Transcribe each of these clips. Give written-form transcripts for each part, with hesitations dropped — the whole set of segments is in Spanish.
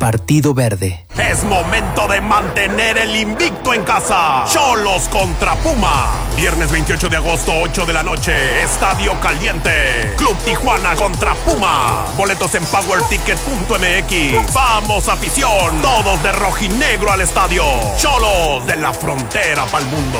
Partido Verde. Es momento de mantener el invicto en casa. Xolos contra Puma. Viernes 28 de agosto, 8 de la noche. Estadio Caliente. Club Tijuana contra Puma. Boletos en powerticket.mx. ¡Vamos, afición! Todos de rojinegro al estadio. Xolos de la frontera pa'l mundo.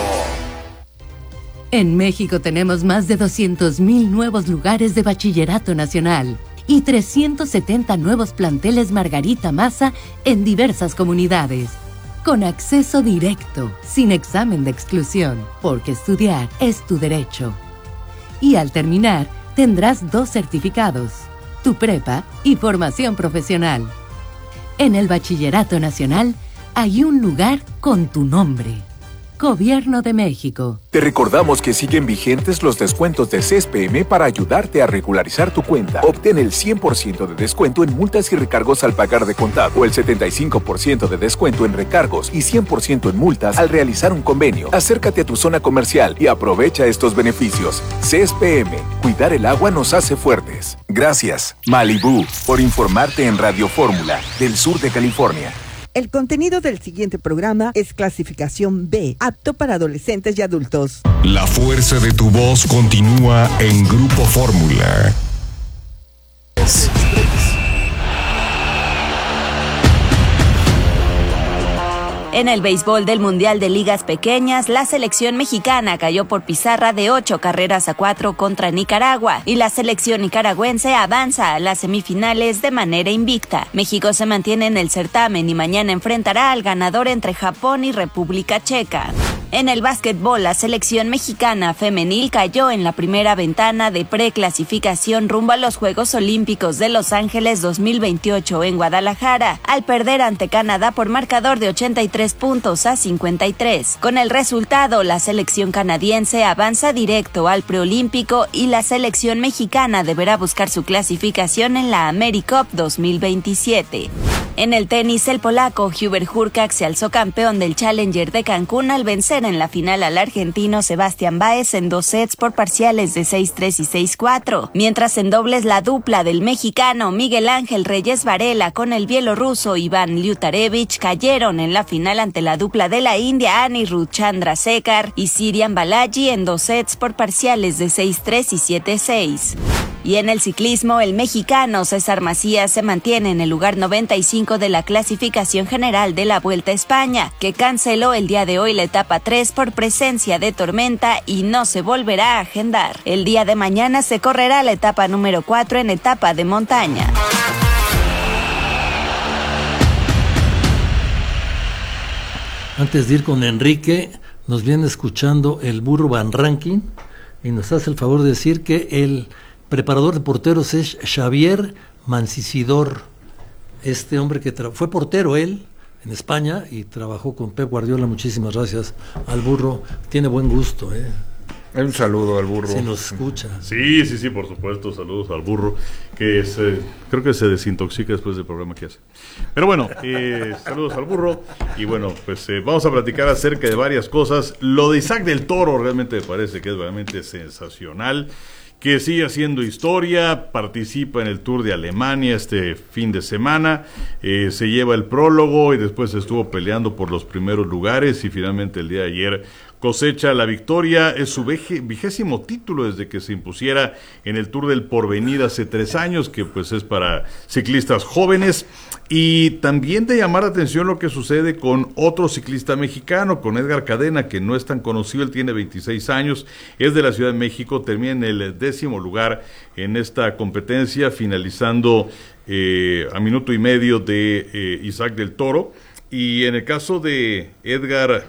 En México tenemos más de 200,000 nuevos lugares de bachillerato nacional y 370 nuevos planteles Margarita Maza en diversas comunidades, con acceso directo, sin examen de exclusión, porque estudiar es tu derecho. Y al terminar, tendrás 2 certificados, tu prepa y formación profesional. En el Bachillerato Nacional hay un lugar con tu nombre. Gobierno de México. Te recordamos que siguen vigentes los descuentos de CESPM para ayudarte a regularizar tu cuenta. Obtén el 100% de descuento en multas y recargos al pagar de contado, o el 75% de descuento en recargos y 100% en multas al realizar un convenio. Acércate a tu zona comercial y aprovecha estos beneficios. CESPM, cuidar el agua nos hace fuertes. Gracias, Malibú, por informarte en Radio Fórmula, del sur de California. El contenido del siguiente programa es clasificación B, apto para adolescentes y adultos. La fuerza de tu voz continúa en Grupo Fórmula. En el béisbol del Mundial de Ligas Pequeñas, la selección mexicana cayó por pizarra de 8-4 contra Nicaragua y la selección nicaragüense avanza a las semifinales de manera invicta. México se mantiene en el certamen y mañana enfrentará al ganador entre Japón y República Checa. En el básquetbol, la selección mexicana femenil cayó en la primera ventana de preclasificación rumbo a los Juegos Olímpicos de Los Ángeles 2028 en Guadalajara, al perder ante Canadá por marcador de 83-53. Con el resultado, la selección canadiense avanza directo al preolímpico y la selección mexicana deberá buscar su clasificación en la AmeriCup 2027. En el tenis, el polaco Hubert Hurkacz se alzó campeón del Challenger de Cancún al vencer en la final al argentino Sebastián Báez en 2 sets por parciales de 6-3 y 6-4, mientras en dobles la dupla del mexicano Miguel Ángel Reyes Varela con el bielorruso Iván Liutarevich cayeron en la final ante la dupla de la India Anirudh Chandrasekhar y Sirian Balaji en 2 sets por parciales de 6-3 y 7-6. Y en el ciclismo, el mexicano César Macías se mantiene en el lugar 95 de la clasificación general de la Vuelta a España, que canceló el día de hoy la etapa 3 por presencia de tormenta y no se volverá a agendar. El día de mañana se correrá la etapa número 4 en etapa de montaña. Antes de ir con Enrique, nos viene escuchando el Burro Van Rankin y nos hace el favor de decir que el preparador de porteros es Xavier Mancisidor, este hombre que fue portero él en España y trabajó con Pep Guardiola. Muchísimas gracias al Burro, tiene buen gusto. Un saludo al Burro. Se nos escucha. Sí, por supuesto, saludos al Burro, que creo que se desintoxica después del programa que hace. Pero bueno, saludos al Burro, y bueno, pues vamos a platicar acerca de varias cosas. Lo de Isaac del Toro realmente me parece que es realmente sensacional, que sigue haciendo historia, participa en el Tour de Alemania este fin de semana, se lleva el prólogo y después estuvo peleando por los primeros lugares y finalmente el día de ayer cosecha la victoria. Es su 20º título desde que se impusiera en el Tour del Porvenir hace 3 años, que pues es para ciclistas jóvenes. Y también de llamar la atención lo que sucede con otro ciclista mexicano, con Edgar Cadena, que no es tan conocido. Él tiene 26 años, es de la Ciudad de México, termina en el 10º lugar en esta competencia, finalizando a minuto y medio de Isaac del Toro. Y en el caso de Edgar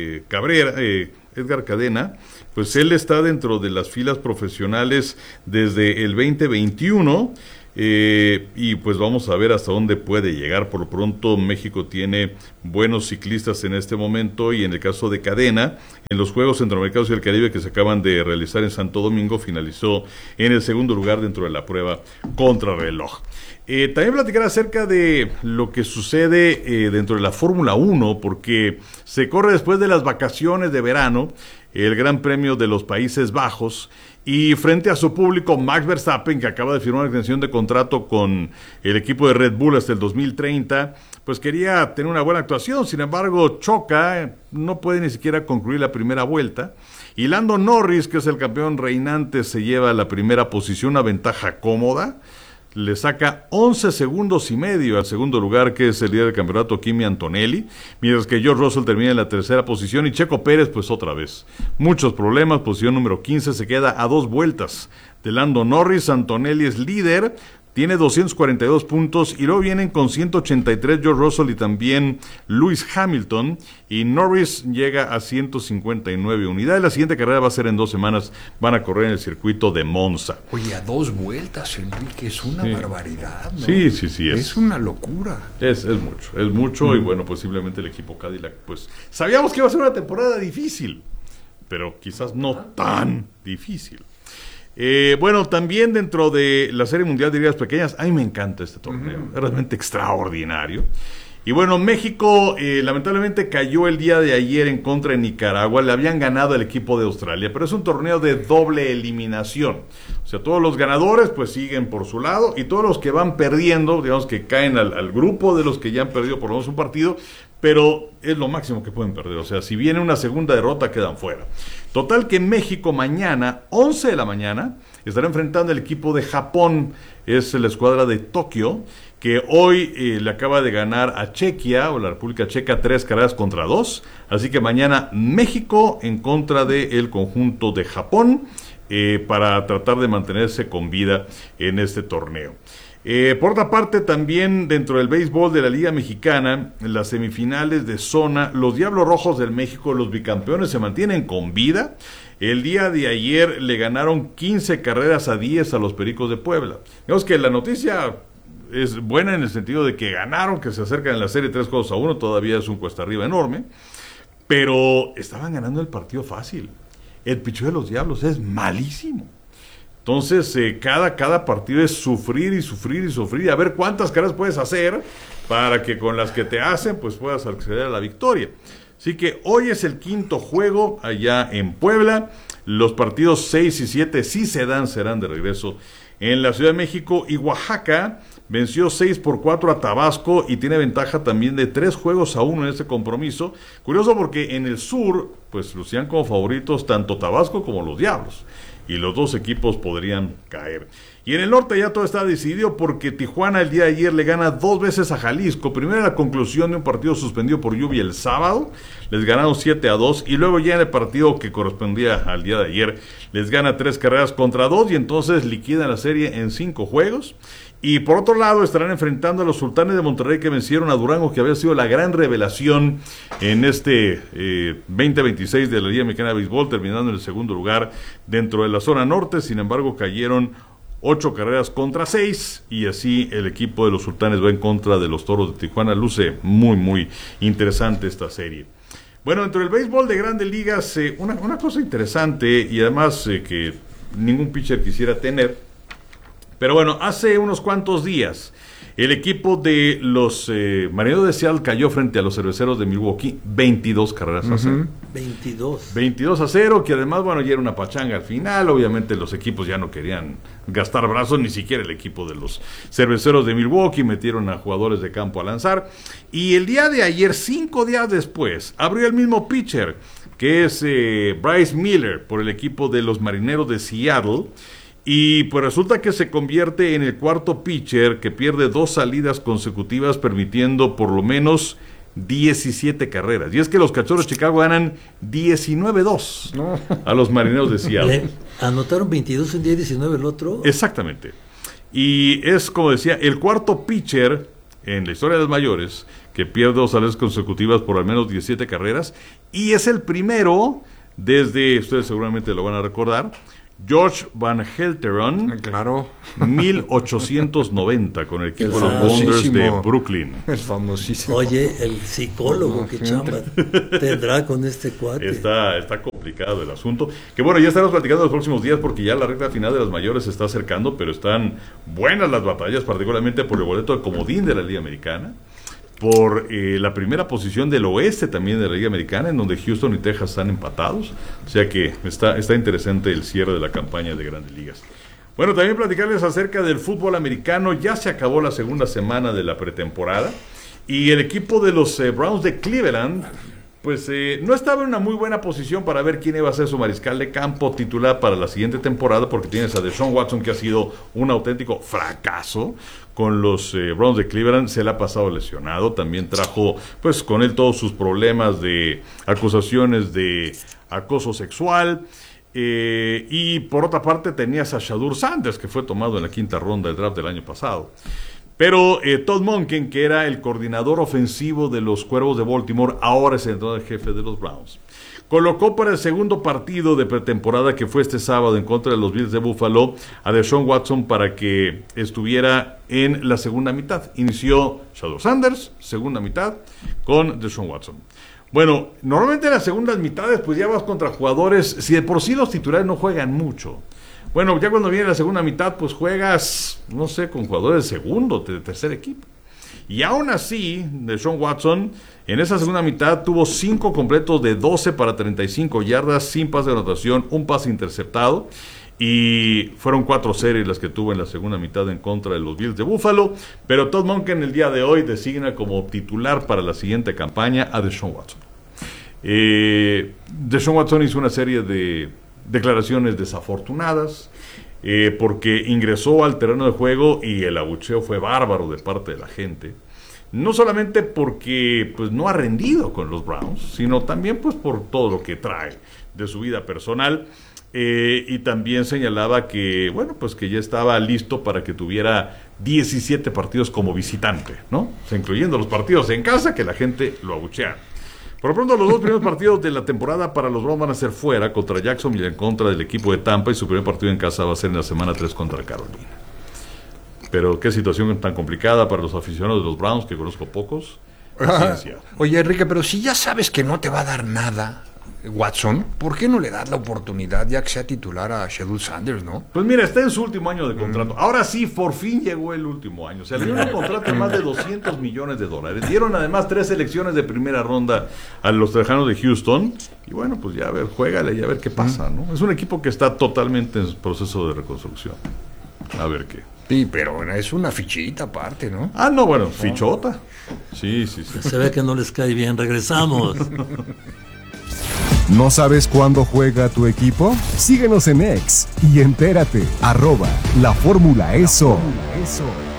Cadena, pues él está dentro de las filas profesionales desde el 2021, y pues vamos a ver hasta dónde puede llegar. Por lo pronto México tiene buenos ciclistas en este momento, y en el caso de Cadena, en los Juegos Centroamericanos y del Caribe que se acaban de realizar en Santo Domingo, finalizó en el 2º lugar dentro de la prueba contrarreloj. También platicar acerca de lo que sucede dentro de la Fórmula 1, porque se corre después de las vacaciones de verano el Gran Premio de los Países Bajos, Y frente a su público, Max Verstappen, que acaba de firmar una extensión de contrato con el equipo de Red Bull hasta el 2030, pues quería tener una buena actuación. Sin embargo, choca, no puede ni siquiera concluir la primera vuelta. Y Lando Norris, que es el campeón reinante, se lleva la primera posición, una ventaja cómoda. Le saca 11 segundos y medio al segundo lugar, que es el líder del campeonato, Kimi Antonelli, mientras que George Russell termina en la tercera posición y Checo Pérez, pues otra vez, muchos problemas, posición número 15, se queda a 2 vueltas de Lando Norris. Antonelli es líder, tiene 242 puntos y luego vienen con 183 George Russell y también Lewis Hamilton, y Norris llega a 159 unidades. La siguiente carrera va a ser en 2 semanas, van a correr en el circuito de Monza. Oye, a 2 vueltas, Enrique, es una barbaridad, ¿no? Sí. Es una locura. Es mucho, y bueno, posiblemente el equipo Cadillac, pues sabíamos que iba a ser una temporada difícil, pero quizás no tan difícil. Bueno, también dentro de la Serie Mundial de Ligas Pequeñas, a mí me encanta este torneo, es realmente extraordinario. Y bueno, México lamentablemente cayó el día de ayer en contra de Nicaragua. Le habían ganado al equipo de Australia, pero es un torneo de doble eliminación. O sea, todos los ganadores pues siguen por su lado, y todos los que van perdiendo, digamos que caen al grupo de los que ya han perdido por lo menos un partido, pero es lo máximo que pueden perder. O sea, si viene una segunda derrota, quedan fuera. Total que México mañana, 11 de la mañana, estará enfrentando al equipo de Japón. Es la escuadra de Tokio, que hoy le acaba de ganar a Chequia, o la República Checa, 3-2. Así que mañana México en contra del conjunto de Japón, para tratar de mantenerse con vida en este torneo. Por otra parte, también dentro del béisbol de la Liga Mexicana, en las semifinales de zona, los Diablos Rojos del México, los bicampeones, se mantienen con vida. El día de ayer le ganaron 15-10 a los Pericos de Puebla. Digamos que la noticia es buena en el sentido de que ganaron, que se acercan en la serie 3-1, todavía es un cuesta arriba enorme, pero estaban ganando el partido fácil. El picheo de los Diablos es malísimo. Entonces, cada partido es sufrir y a ver cuántas carreras puedes hacer para que con las que te hacen, pues puedas acceder a la victoria. Así que hoy es el 5º juego allá en Puebla. Los partidos 6 y 7 sí serán de regreso en la Ciudad de México, y Oaxaca venció 6-4 a Tabasco y tiene ventaja también de 3-1 en este compromiso. Curioso porque en el sur, pues lucían como favoritos tanto Tabasco como los Diablos, y los dos equipos podrían caer. Y en el norte ya todo está decidido, porque Tijuana el día de ayer le gana 2 veces a Jalisco. Primero la conclusión de un partido suspendido por lluvia el sábado, les ganaron 7-2, y luego ya en el partido que correspondía al día de ayer, les gana 3-2, y entonces liquidan la serie en 5 juegos. Y por otro lado estarán enfrentando a los Sultanes de Monterrey, que vencieron a Durango, que había sido la gran revelación en este 2026 de la Liga Mexicana de Béisbol, terminando en el segundo lugar dentro de la zona norte. Sin embargo, cayeron 8-6, y así el equipo de los Sultanes va en contra de los Toros de Tijuana. Luce muy interesante esta serie. Bueno, dentro del béisbol de Grandes Ligas, una cosa interesante, y además que ningún pitcher quisiera tener. Pero bueno, hace unos cuantos días, el equipo de los Marineros de Seattle cayó frente a los Cerveceros de Milwaukee, 22 carreras a 0. 22-0, que además, bueno, ya era una pachanga al final. Obviamente los equipos ya no querían gastar brazos, ni siquiera el equipo de los Cerveceros de Milwaukee, metieron a jugadores de campo a lanzar. Y el día de ayer, 5 días después, abrió el mismo pitcher, que es Bryce Miller, por el equipo de los Marineros de Seattle. Y pues resulta que se convierte en el 4º pitcher que pierde 2 salidas consecutivas, permitiendo por lo menos 17 carreras. Y es que los Cachorros de Chicago ganan 19-2 a los Marineros de Seattle. ¿Anotaron 22 un día y 19 el otro? Exactamente. Y es, como decía, el 4º pitcher en la historia de las mayores que pierde 2 salidas consecutivas por al menos 17 carreras. Y es el primero desde, ustedes seguramente lo van a recordar, George Van Helteron, claro, 1890 con el equipo de los Wanderers de Brooklyn. Es famosísimo. Oye, el psicólogo, qué chamba tendrá con este cuate. Está complicado el asunto. Que bueno, ya estaremos platicando los próximos días, porque ya la recta final de las mayores se está acercando, pero están buenas las batallas, particularmente por el boleto de comodín de la Liga Americana. por la primera posición del oeste también de la Liga Americana, en donde Houston y Texas están empatados. O sea que está interesante el cierre de la campaña de Grandes Ligas. Bueno, también platicarles acerca del fútbol americano. Ya se acabó la segunda semana de la pretemporada y el equipo de los Browns de Cleveland pues no estaba en una muy buena posición para ver quién iba a ser su mariscal de campo titular para la siguiente temporada, porque tienes a Deshaun Watson, que ha sido un auténtico fracaso con los Browns de Cleveland. Se le ha pasado lesionado, también trajo pues con él todos sus problemas de acusaciones de acoso sexual, y por otra parte tenías a Shedeur Sanders, que fue tomado en la quinta ronda del draft del año pasado. Pero Todd Monken, que era el coordinador ofensivo de los Cuervos de Baltimore, ahora es el entrenador jefe de los Browns. Colocó para el segundo partido de pretemporada, que fue este sábado en contra de los Bills de Buffalo, a Deshaun Watson para que estuviera en la segunda mitad. Inició Shedeur Sanders, segunda mitad, con Deshaun Watson. Bueno, normalmente en las segundas mitades pues ya vas contra jugadores, si de por sí los titulares no juegan mucho. Bueno, ya cuando viene la segunda mitad, pues juegas, no sé, con jugadores de segundo, de tercer equipo. Y aún así, Deshaun Watson, en esa segunda mitad, tuvo 5 completos de 12 para 35 yardas, sin pase de anotación, un pase interceptado. Y fueron 4 series las que tuvo en la segunda mitad en contra de los Bills de Buffalo. Pero Todd Monken el día de hoy designa como titular para la siguiente campaña a Deshaun Watson. Deshaun Watson hizo una serie de declaraciones desafortunadas, porque ingresó al terreno de juego y el abucheo fue bárbaro de parte de la gente, no solamente porque pues no ha rendido con los Browns, sino también pues por todo lo que trae de su vida personal, y también señalaba que bueno, pues que ya estaba listo para que tuviera 17 partidos como visitante, ¿no? O sea, incluyendo los partidos en casa, que la gente lo abucheara. Por lo pronto, los 2 primeros partidos de la temporada para los Browns van a ser fuera, contra Jacksonville y en contra del equipo de Tampa, y su primer partido en casa va a ser en la semana 3 contra Carolina. Pero qué situación tan complicada para los aficionados de los Browns, que conozco pocos. Oye, Enrique, pero si ya sabes que no te va a dar nada Watson, ¿por qué no le das la oportunidad ya que sea titular a Shedeur Sanders, no? Pues mira, está en su último año de contrato. Ahora sí, por fin llegó el último año. Se le dio un contrato de más de $200 millones. Dieron además 3 selecciones de primera ronda a los Tejanos de Houston. Y bueno, pues ya a ver, juégale y a ver qué pasa, ¿no? Es un equipo que está totalmente en proceso de reconstrucción. A ver qué. Sí, pero es una fichita aparte, ¿no? Ah, no, bueno, fichota. Sí. Se ve que no les cae bien. Regresamos. ¿No sabes cuándo juega tu equipo? Síguenos en X y entérate. @LaFórmulaEso.